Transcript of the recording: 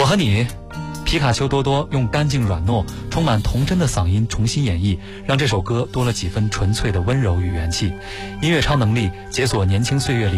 我和你，皮卡丘多多用干净软糯、充满童真的嗓音重新演绎，让这首歌多了几分纯粹的温柔与元气。音乐超能力解锁年轻岁月里